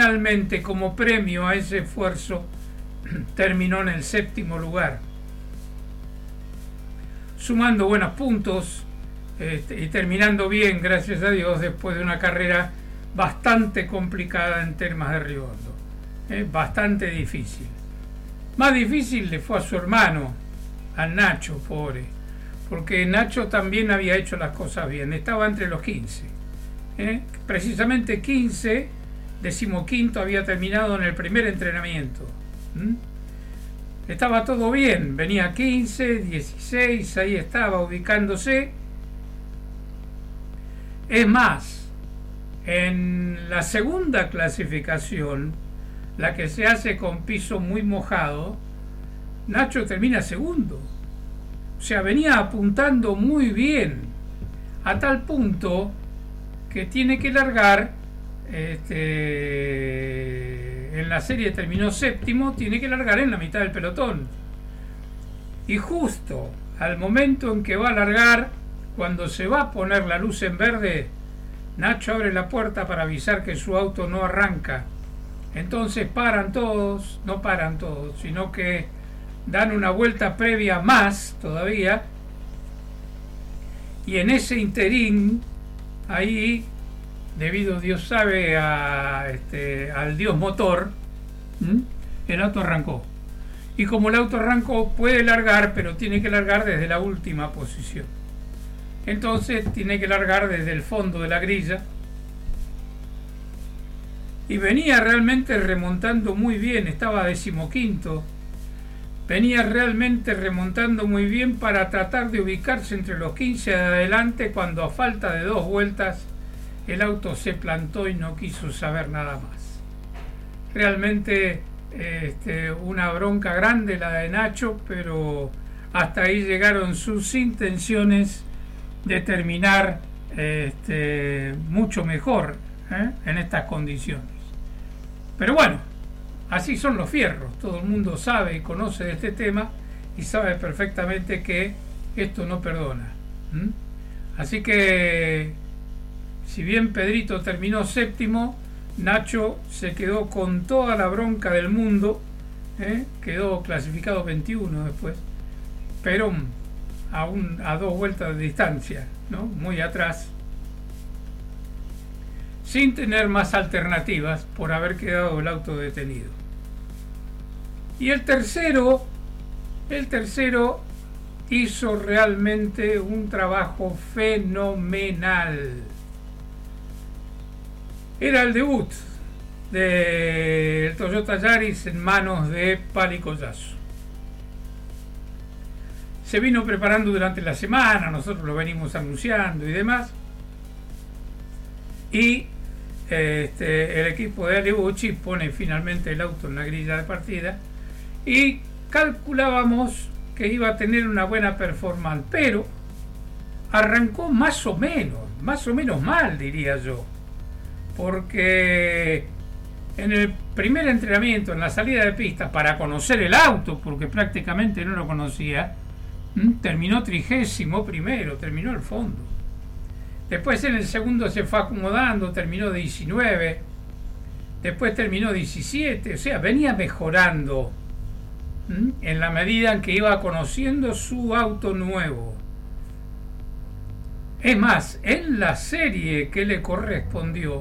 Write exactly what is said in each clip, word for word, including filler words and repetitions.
finalmente, como premio a ese esfuerzo, terminó en el séptimo lugar, sumando buenos puntos este, y terminando bien, gracias a Dios, después de una carrera bastante complicada en Termas de Riondo, eh, bastante difícil. Más difícil le fue a su hermano, a Nacho, pobre, porque Nacho también había hecho las cosas bien, estaba entre los quince, eh, precisamente quince, decimoquinto había terminado en el primer entrenamiento. ¿Mm? Estaba todo bien, venía quince, dieciséis, ahí estaba ubicándose. Es más, en la segunda clasificación, la que se hace con piso muy mojado, Nacho termina segundo. O sea, venía apuntando muy bien, a tal punto que tiene que largar, este, en la serie terminó séptimo, tiene que largar en la mitad del pelotón. Y justo al momento en que va a largar, cuando se va a poner la luz en verde, Nacho abre la puerta para avisar que su auto no arranca. Entonces paran todos, no paran todos, sino que dan una vuelta previa más todavía. Y en ese interín, ahí, debido Dios sabe a, este, al Dios motor, ¿m? el auto arrancó. Y como el auto arrancó, puede largar, pero tiene que largar desde la última posición. Entonces tiene que largar desde el fondo de la grilla. Y venía realmente remontando muy bien, estaba decimoquinto. Venía realmente remontando muy bien para tratar de ubicarse entre los quince de adelante, cuando a falta de dos vueltas el auto se plantó y no quiso saber nada más. Realmente este, una bronca grande la de Nacho, pero hasta ahí llegaron sus intenciones de terminar este, mucho mejor ¿eh? en estas condiciones. Pero bueno, así son los fierros, todo el mundo sabe y conoce de este tema y sabe perfectamente que esto no perdona. ¿Mm? Así que, si bien Pedrito terminó séptimo, Nacho se quedó con toda la bronca del mundo, ¿eh? quedó clasificado veintiuno después, pero a, un, a dos vueltas de distancia, ¿no? Muy atrás, sin tener más alternativas por haber quedado el auto detenido. Y el tercero, el tercero hizo realmente un trabajo fenomenal. Era el debut del Toyota Yaris en manos de Pali Collazo. Se vino preparando durante la semana, nosotros lo venimos anunciando y demás. Y este, el equipo de Ale Bucci pone finalmente el auto en la grilla de partida y calculábamos que iba a tener una buena performance, pero arrancó más o menos, más o menos mal, diría yo, porque en el primer entrenamiento, en la salida de pista, para conocer el auto, porque prácticamente no lo conocía, terminó trigésimo primero, terminó al fondo. Después en el segundo se fue acomodando, terminó diecinueve, después terminó diecisiete, o sea, venía mejorando ¿m? en la medida en que iba conociendo su auto nuevo. Es más, en la serie que le correspondió,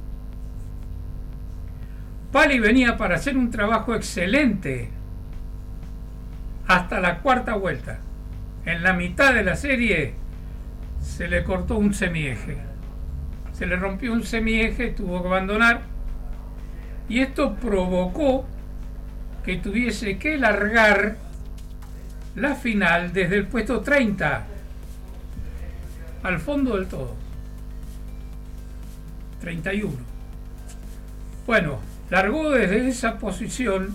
Pali venía para hacer un trabajo excelente hasta la cuarta vuelta. En la mitad de la serie se le cortó un semieje, se le rompió un semieje, tuvo que abandonar, y esto provocó que tuviese que largar la final desde el puesto treinta al fondo del todo, treinta y uno. Bueno, largó desde esa posición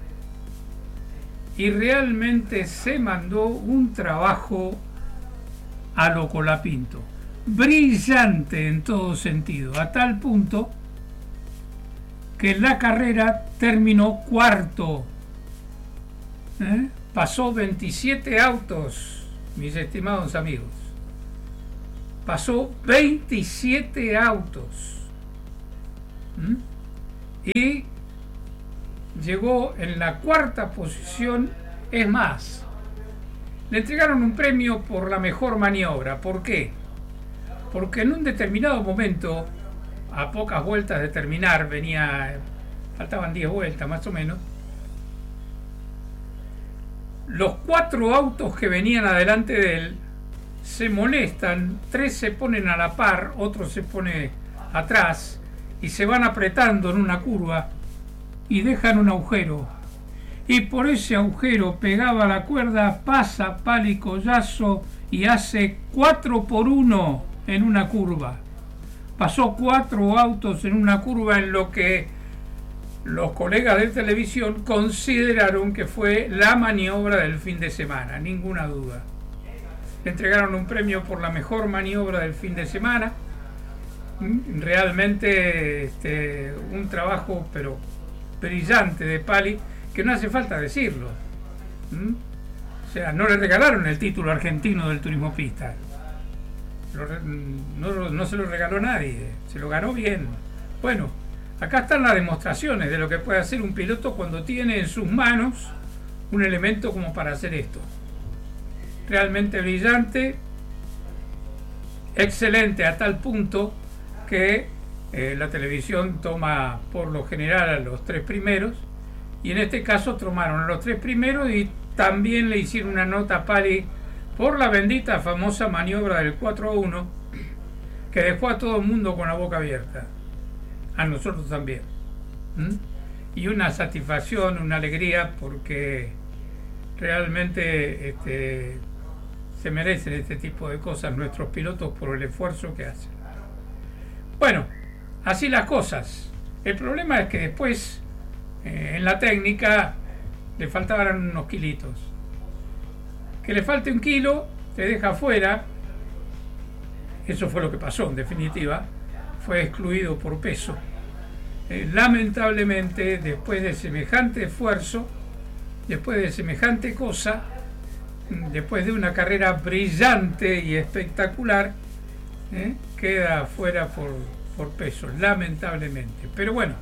y realmente se mandó un trabajo a lo Colapinto, brillante en todo sentido, a tal punto que la carrera terminó cuarto. ¿Eh? Pasó veintisiete autos, mis estimados amigos. Pasó veintisiete autos. ¿Mm? y llegó en la cuarta posición. Es más, le entregaron un premio por la mejor maniobra. ¿Por qué? Porque en un determinado momento, a pocas vueltas de terminar, venía, faltaban diez vueltas más o menos, los cuatro autos que venían adelante de él se molestan, tres se ponen a la par, otro se pone atrás y se van apretando en una curva y dejan un agujero. Y por ese agujero pegaba la cuerda, pasa Pali Collazo y hace cuatro por uno en una curva. Pasó cuatro autos en una curva en lo que los colegas de televisión consideraron que fue la maniobra del fin de semana, ninguna duda. Le entregaron un premio por la mejor maniobra del fin de semana. Realmente este, un trabajo pero brillante de Pali, que no hace falta decirlo. ¿Mm? O sea, no le regalaron el título argentino del turismo pista. Lo, no, no se lo regaló nadie, se lo ganó bien. Bueno, acá están las demostraciones de lo que puede hacer un piloto cuando tiene en sus manos un elemento como para hacer esto. Realmente brillante, excelente a tal punto que eh, la televisión toma por lo general a los tres primeros, y en este caso tomaron a los tres primeros y también le hicieron una nota a Pali por la bendita famosa maniobra del cuatro a uno, que dejó a todo el mundo con la boca abierta, a nosotros también. ¿Mm? Y una satisfacción, una alegría, porque realmente este, se merecen este tipo de cosas nuestros pilotos por el esfuerzo que hacen. Bueno, así las cosas. El problema es que después eh, en la técnica le faltaban unos kilitos. Que le falte un kilo te deja afuera. Eso fue lo que pasó en definitiva. Fue excluido por peso. Eh, lamentablemente, después de semejante esfuerzo, después de semejante cosa, después de una carrera brillante y espectacular, eh, queda fuera por, por peso, lamentablemente. Pero bueno,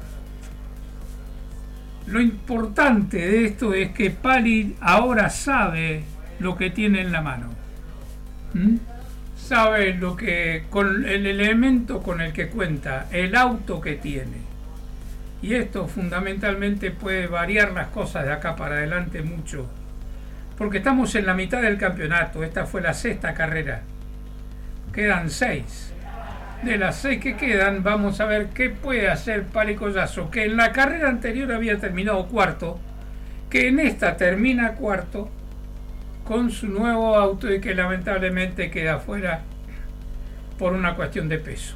lo importante de esto es que Pali ahora sabe lo que tiene en la mano. ¿Mm? Sabe lo que, con el elemento con el que cuenta, el auto que tiene. Y esto fundamentalmente puede variar las cosas de acá para adelante mucho. Porque estamos en la mitad del campeonato. Esta fue la sexta carrera. Quedan seis. De las seis que quedan, vamos a ver qué puede hacer Pali Collazo, que en la carrera anterior había terminado cuarto, que en esta termina cuarto con su nuevo auto y que lamentablemente queda fuera por una cuestión de peso.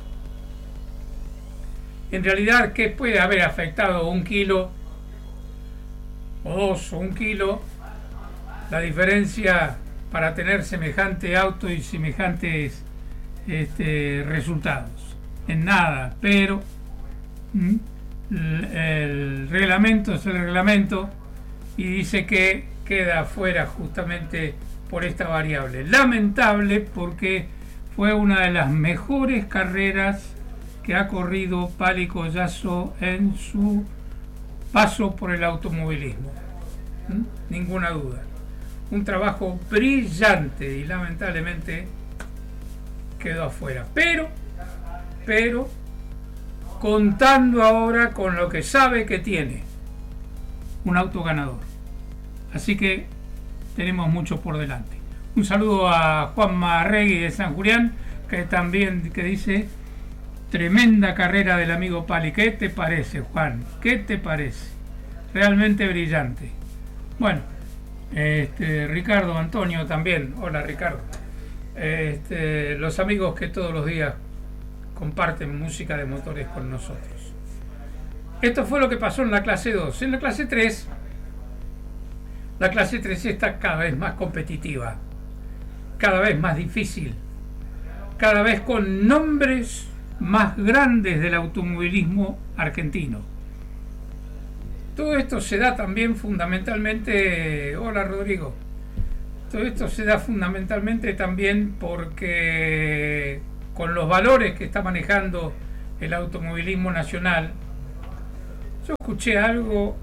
En realidad, ¿qué puede haber afectado? Un kilo o dos o un kilo. La diferencia para tener semejante auto y semejantes este, resultados. En nada, pero ¿m? el reglamento es el reglamento y dice que queda fuera justamente por esta variable. Lamentable, porque fue una de las mejores carreras que ha corrido Pali Collazo en su paso por el automovilismo. ¿Mm? Ninguna duda. Un trabajo brillante y lamentablemente quedó afuera. Pero, pero, contando ahora con lo que sabe que tiene, un auto ganador. Así que tenemos mucho por delante. Un saludo a Juan Marregui de San Julián, que también que dice: tremenda carrera del amigo Pali. ¿Qué te parece, Juan? ¿Qué te parece? Realmente brillante. Bueno, este, Ricardo Antonio también. Hola, Ricardo. Este, los amigos que todos los días comparten música de motores con nosotros. Esto fue lo que pasó en la clase dos. En la clase tres, la clase tres está cada vez más competitiva, cada vez más difícil, cada vez con nombres más grandes del automovilismo argentino. Todo esto se da también fundamentalmente, hola Rodrigo, todo esto se da fundamentalmente también porque con los valores que está manejando el automovilismo nacional, Yo escuché algo.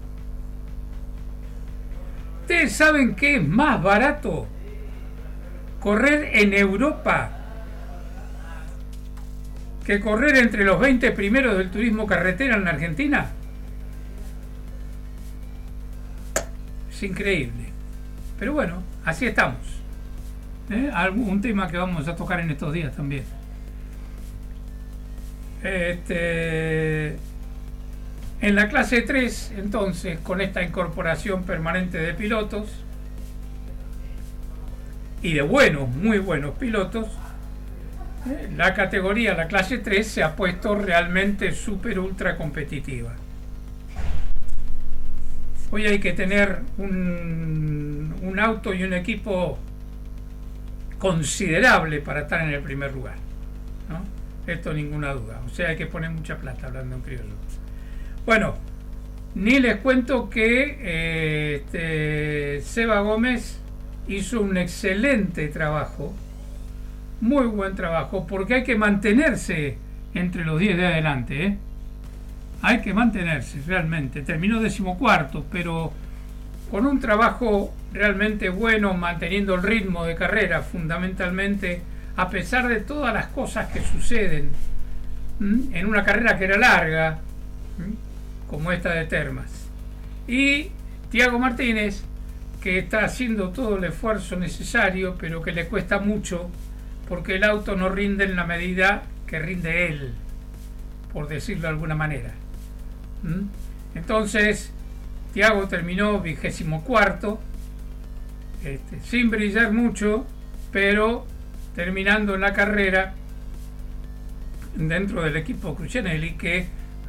¿Ustedes saben qué es más barato? Correr en Europa que correr entre los veinte primeros del turismo carretera en la Argentina. Es increíble. Pero bueno, así estamos. ¿Eh? Un tema que vamos a tocar en estos días también. Este, en la clase tres, entonces, con esta incorporación permanente de pilotos, y de buenos, muy buenos pilotos, eh, la categoría, la clase tres, se ha puesto realmente súper ultra competitiva. Hoy hay que tener un, un auto y un equipo considerable para estar en el primer lugar, ¿no? Esto ninguna duda. O sea, hay que poner mucha plata, hablando en criollo. Bueno, ni les cuento que eh, este, Seba Gómez hizo un excelente trabajo, muy buen trabajo, porque hay que mantenerse entre los diez de adelante, ¿eh? Hay que mantenerse realmente. Terminó decimocuarto, pero con un trabajo realmente bueno, manteniendo el ritmo de carrera, fundamentalmente, a pesar de todas las cosas que suceden ¿m? en una carrera que era larga, ¿m? como esta de Termas. Y Tiago Martínez, que está haciendo todo el esfuerzo necesario, pero que le cuesta mucho, porque el auto no rinde en la medida que rinde él, por decirlo de alguna manera. ¿Mm? Entonces, Tiago terminó vigésimo cuarto, este, sin brillar mucho, pero terminando la carrera dentro del equipo Crucianelli, que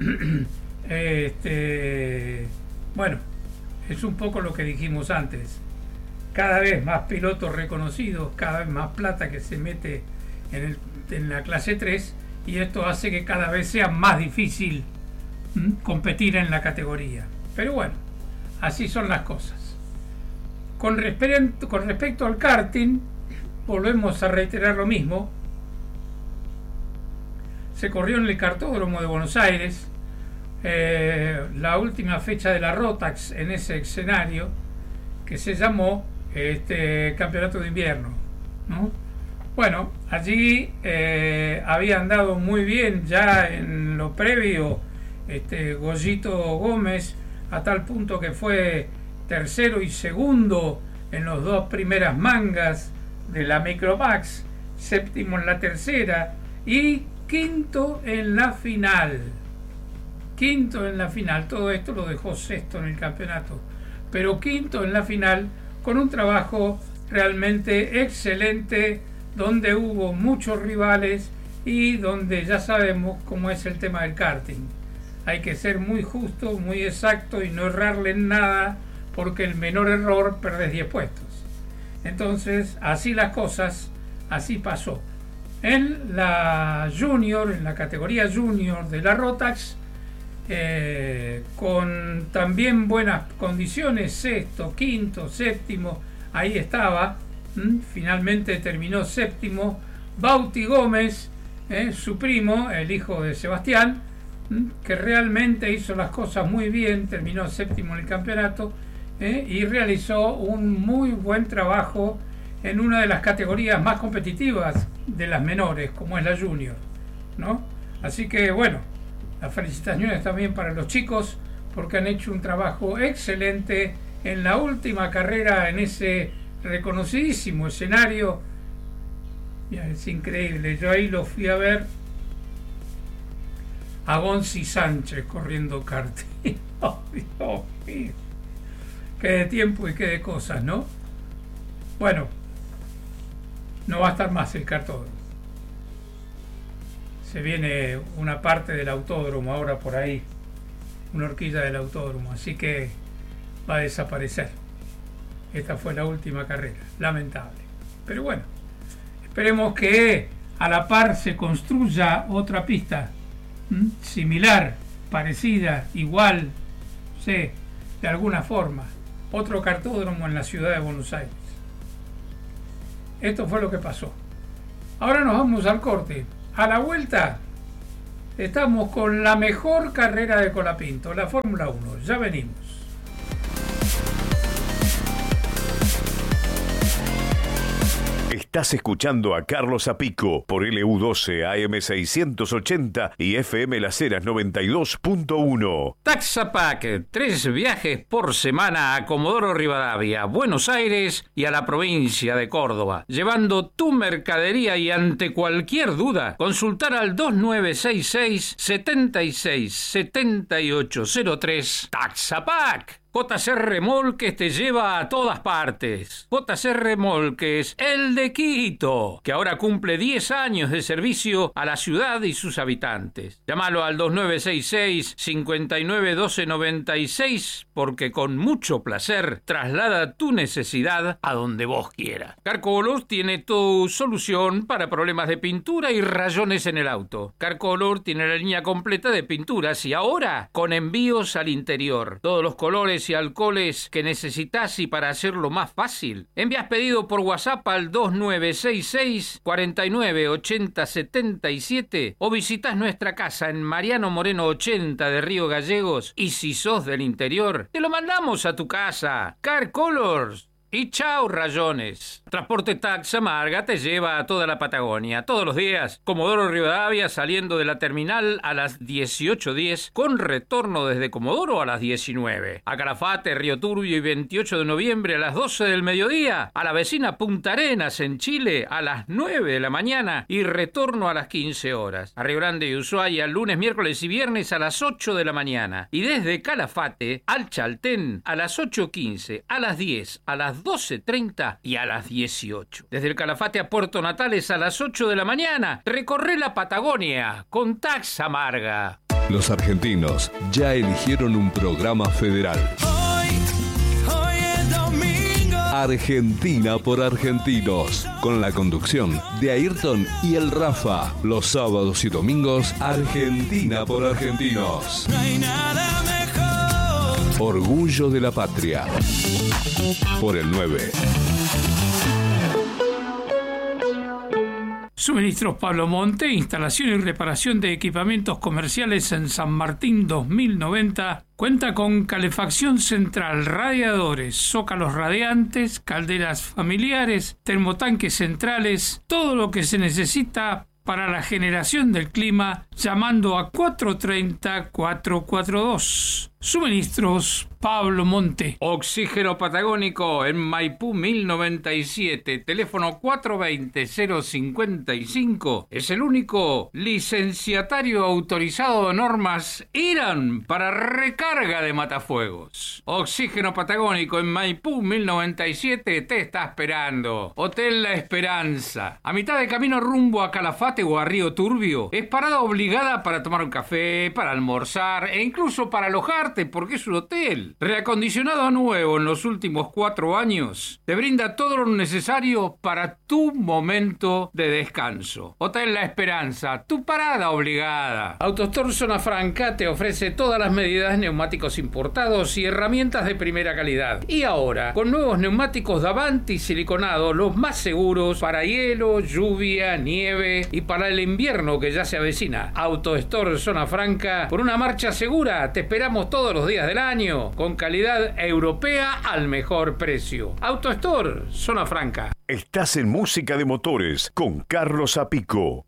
este, bueno, es un poco lo que dijimos antes. Cada vez más pilotos reconocidos, cada vez más plata que se mete en, el, en la clase tres, y esto hace que cada vez sea más difícil ¿m? competir en la categoría. Pero bueno, así son las cosas. Con, respecto, con respecto al karting, volvemos a reiterar lo mismo. Se corrió en el Kartódromo de Buenos Aires eh, la última fecha de la Rotax en ese escenario, que se llamó este, Campeonato de Invierno, ¿no? Bueno, allí eh, había andado muy bien ya en lo previo este, Goyito Gómez, a tal punto que fue tercero y segundo en los dos primeras mangas de la Micromax, séptimo en la tercera y quinto en la final. Quinto en la final, todo esto lo dejó sexto en el campeonato, pero quinto en la final, con un trabajo realmente excelente, donde hubo muchos rivales y donde ya sabemos cómo es el tema del karting. Hay que ser muy justo, muy exacto y no errarle en nada, porque el menor error perdés diez puestos. Entonces, así las cosas, así pasó. En la Junior, en la categoría Junior de la Rotax, eh, con también buenas condiciones, sexto, quinto, séptimo, ahí estaba. ¿Mm? Finalmente terminó séptimo Bauti Gómez, eh, su primo, el hijo de Sebastián, ¿m? que realmente hizo las cosas muy bien, terminó séptimo en el campeonato, eh, y realizó un muy buen trabajo en una de las categorías más competitivas de las menores, como es la Junior, ¿no? Así que bueno, las felicitaciones también para los chicos, porque han hecho un trabajo excelente en la última carrera en ese reconocidísimo escenario. Ya, es increíble. Yo ahí lo fui a ver a Gonzi Sánchez corriendo karting. Oh, Dios mío. Qué de tiempo y qué de cosas, ¿no? Bueno, no va a estar más el kartódromo. Se viene una parte del autódromo ahora por ahí, una horquilla del autódromo, así que va a desaparecer. Esta fue la última carrera, lamentable. Pero bueno, esperemos que a la par se construya otra pista ¿m? similar, parecida, igual, no sé, de alguna forma. Otro kartódromo en la ciudad de Buenos Aires. Esto fue lo que pasó. Ahora nos vamos al corte. A la vuelta Estamos con la mejor carrera de Colapinto, la Fórmula uno. Ya venimos. Estás escuchando a Carlos Zapico por L U doce A M seiscientos ochenta y F M Las Heras noventa y dos punto uno. Taxapac, tres viajes por semana a Comodoro Rivadavia, Buenos Aires y a la provincia de Córdoba. Llevando tu mercadería y ante cualquier duda, consultar al dos nueve seis seis, siete seis siete ocho cero tres. Taxapac. J C Remolques te lleva a todas partes. J C Remolques, el de Quito, que ahora cumple diez años de servicio a la ciudad y sus habitantes. Llámalo al dos nueve seis seis, cinco nueve uno dos nueve seis porque con mucho placer traslada tu necesidad a donde vos quieras. Carcolor tiene tu solución para problemas de pintura y rayones en el auto. Carcolor tiene la línea completa de pinturas y ahora con envíos al interior. Todos los colores y alcoholes que necesitas y para hacerlo más fácil, envías pedido por WhatsApp al dos nueve seis seis, cuatro nueve ocho cero siete siete o visitas nuestra casa en Mariano Moreno ochenta de Río Gallegos y si sos del interior, te lo mandamos a tu casa. Car Colors. Y chao, rayones. Transporte Taxa Marga te lleva a toda la Patagonia. Todos los días, Comodoro Rivadavia saliendo de la terminal a las dieciocho diez, con retorno desde Comodoro a las diecinueve. A Calafate, Río Turbio y veintiocho de noviembre a las doce del mediodía. A la vecina Punta Arenas en Chile a las nueve de la mañana y retorno a las quince horas. A Río Grande y Ushuaia lunes, miércoles y viernes a las ocho de la mañana. Y desde Calafate al Chaltén a las ocho quince, a las diez, a las doce treinta y a las dieciocho. Desde el Calafate a Puerto Natales a las ocho de la mañana. Recorre la Patagonia con Taxa Marga. Los argentinos ya eligieron un programa federal. Hoy, hoy es domingo. Argentina por argentinos. Con la conducción de Ayrton y el Rafa. Los sábados y domingos, Argentina por argentinos. No hay nada mejor. Orgullo de la patria. Por el nueve. Suministros Pablo Monte, instalación y reparación de equipamientos comerciales en San Martín dos mil noventa. Cuenta con calefacción central, radiadores, zócalos radiantes, calderas familiares, termotanques centrales, todo lo que se necesita para la generación del clima, llamando a cuatro treinta, cuatrocientos cuarenta y dos. Suministros Pablo Monte. Oxígeno Patagónico en Maipú mil noventa y siete, teléfono cuatro veinte, cero cincuenta y cinco. Es el único licenciatario autorizado de normas I R A N para recarga de matafuegos. Oxígeno Patagónico en Maipú mil noventa y siete te está esperando. Hotel La Esperanza. A mitad de camino rumbo a Calafate o a Río Turbio, es parada obligada para tomar un café, para almorzar e incluso para alojarte porque es un hotel. Reacondicionado a nuevo en los últimos cuatro años, te brinda todo lo necesario para tu momento de descanso. Hotel La Esperanza, tu parada obligada. AutoStore Zona Franca te ofrece todas las medidas, neumáticos importados y herramientas de primera calidad. Y ahora, con nuevos neumáticos Davanti siliconados, los más seguros para hielo, lluvia, nieve y para el invierno que ya se avecina. AutoStore Zona Franca, por una marcha segura, te esperamos todos los días del año, con calidad europea al mejor precio. AutoStore Zona Franca. Estás en Música de Motores con Carlos Zapico.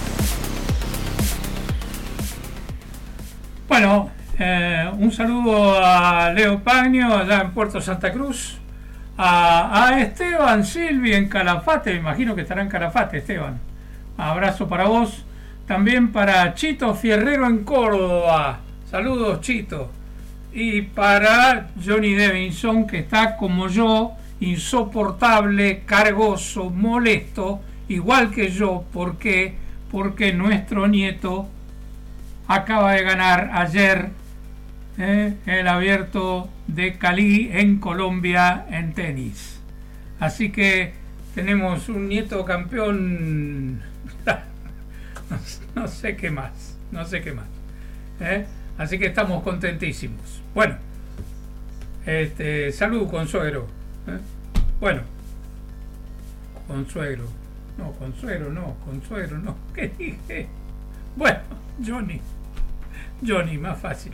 Bueno, eh, un saludo a Leo Paño allá en Puerto Santa Cruz, a, a Esteban Silvi en Calafate, me imagino que estará en Calafate, Esteban. Abrazo para vos. También para Chito Fierrero en Córdoba. Saludos, Chito. Y para Johnny Davidson, que está como yo, insoportable, cargoso, molesto, igual que yo. ¿Por qué? Porque nuestro nieto acaba de ganar ayer eh, el Abierto de Cali en Colombia en tenis. Así que tenemos un nieto campeón. no, no sé qué más, no sé qué más. ¿eh? Así que estamos contentísimos. Bueno, este, salud, consuegro. ¿eh? Bueno, consuegro. No, consuegro, no, consuegro, no. ¿Qué dije? Bueno, Johnny. Johnny, más fácil.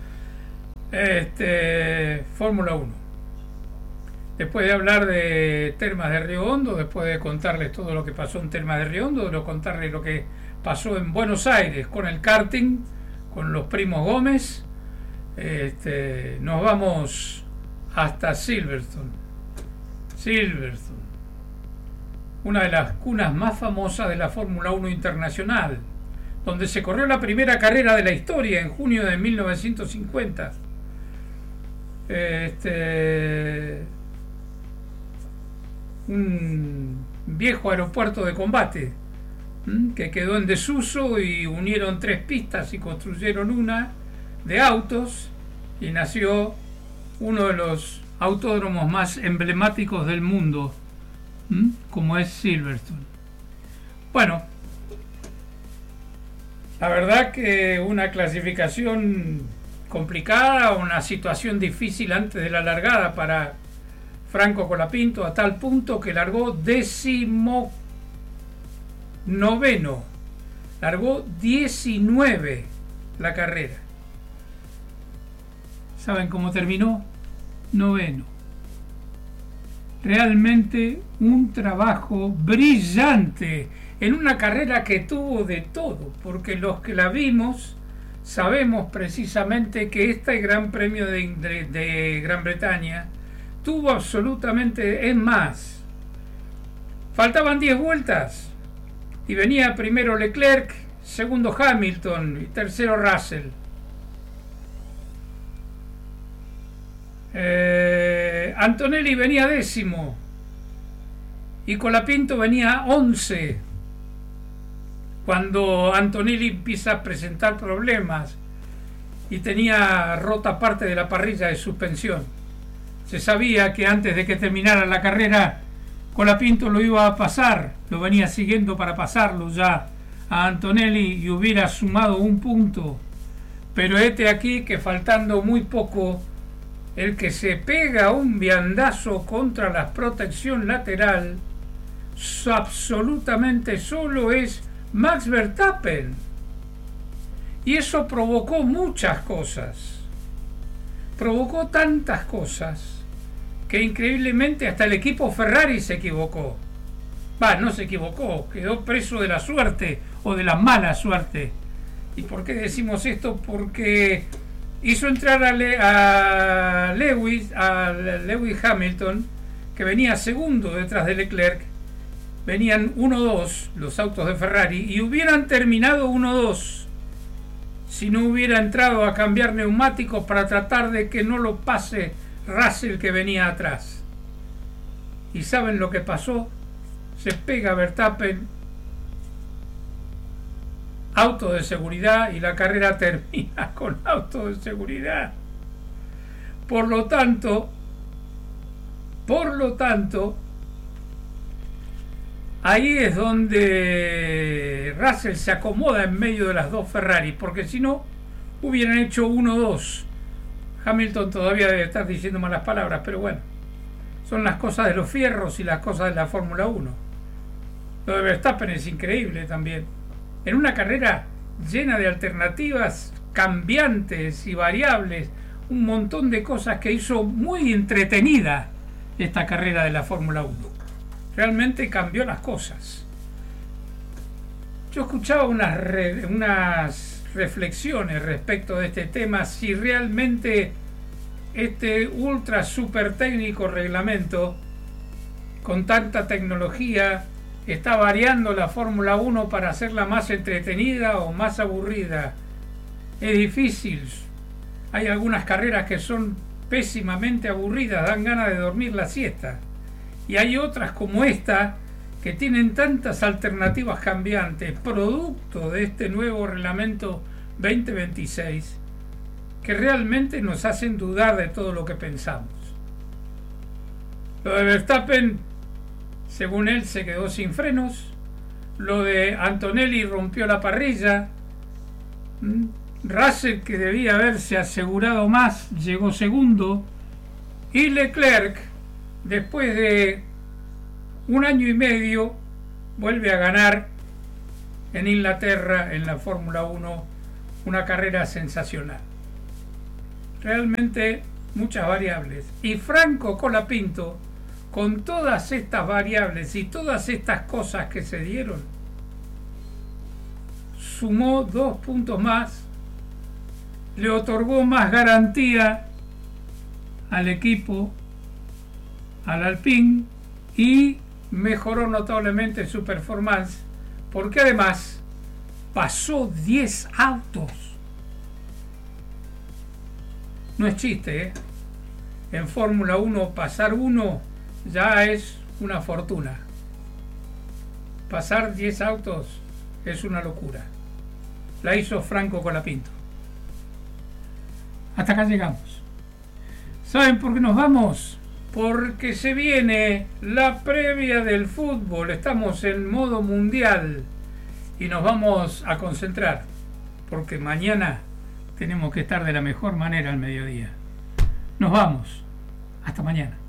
Este, Fórmula uno. Después de hablar de Termas de Río Hondo, después de contarles todo lo que pasó en Termas de Río Hondo, de contarles lo que pasó en Buenos Aires con el karting, con los primos Gómez, este, nos vamos hasta Silverstone. Silverstone, una de las cunas más famosas de la Fórmula uno internacional, donde se corrió la primera carrera de la historia en junio de mil novecientos cincuenta. Este, un viejo aeropuerto de combate ¿m? que quedó en desuso, y unieron tres pistas y construyeron una de autos, y nació uno de los autódromos más emblemáticos del mundo, ¿m? como es Silverstone. Bueno, la verdad que una clasificación complicada, una situación difícil antes de la largada para Franco Colapinto, a tal punto que largó décimo noveno, largó diecinueve la carrera. ¿Saben cómo terminó? Noveno. Realmente un trabajo brillante en una carrera que tuvo de todo, porque los que la vimos sabemos precisamente que este Gran Premio de, de, de Gran Bretaña tuvo absolutamente, es más, faltaban diez vueltas y venía primero Leclerc, segundo Hamilton y tercero Russell. Eh, Antonelli venía décimo y Colapinto venía once. Cuando Antonelli empieza a presentar problemas y tenía rota parte de la parrilla de suspensión, se sabía que antes de que terminara la carrera Colapinto lo iba a pasar, lo venía siguiendo para pasarlo ya a Antonelli y hubiera sumado un punto. Pero este aquí que faltando muy poco, el que se pega un viandazo contra la protección lateral absolutamente solo es Max Verstappen, y eso provocó muchas cosas, provocó tantas cosas que increíblemente hasta el equipo Ferrari se equivocó. Va, no se equivocó, quedó preso de la suerte o de la mala suerte. ¿Y por qué decimos esto? Porque hizo entrar a, Le a Lewis, a Lewis Hamilton, que venía segundo detrás de Leclerc. Venían uno dos los autos de Ferrari y hubieran terminado uno dos si no hubiera entrado a cambiar neumáticos para tratar de que no lo pase Russell, que venía atrás. ¿Y saben lo que pasó? Se pega Verstappen, auto de seguridad, y la carrera termina con auto de seguridad. Por lo tanto, por lo tanto, ahí es donde Russell se acomoda en medio de las dos Ferrari, porque si no, hubieran hecho uno dos. Hamilton todavía debe estar diciendo malas palabras, pero bueno, son las cosas de los fierros y las cosas de la Fórmula uno. Lo de Verstappen es increíble también. En una carrera llena de alternativas cambiantes y variables, un montón de cosas que hizo muy entretenida esta carrera de la Fórmula uno. Realmente cambió las cosas. Yo escuchaba unas, re, unas reflexiones respecto de este tema, si realmente este ultra super técnico reglamento con tanta tecnología está variando la Fórmula uno para hacerla más entretenida o más aburrida. Es difícil. Hay algunas carreras que son pésimamente aburridas, dan ganas de dormir la siesta. Y hay otras como esta que tienen tantas alternativas cambiantes, producto de este nuevo reglamento veinte veintiséis, que realmente nos hacen dudar de todo lo que pensamos. Lo de Verstappen, según él, se quedó sin frenos. Lo de Antonelli rompió la parrilla. Russell, que debía haberse asegurado más, llegó segundo. Y Leclerc, después de un año y medio, vuelve a ganar en Inglaterra en la Fórmula uno, una carrera sensacional. Realmente muchas variables. Y Franco Colapinto, con todas estas variables y todas estas cosas que se dieron, sumó dos puntos más, le otorgó más garantía al equipo, al Alpine, y mejoró notablemente su performance, porque además pasó diez autos. No es chiste, ¿eh? En Fórmula uno pasar uno ya es una fortuna. Pasar diez autos es una locura. La hizo Franco Colapinto. Hasta acá llegamos. ¿Saben por qué nos vamos? Porque se viene la previa del fútbol. Estamos en modo mundial y nos vamos a concentrar, porque mañana tenemos que estar de la mejor manera al mediodía. Nos vamos. Hasta mañana.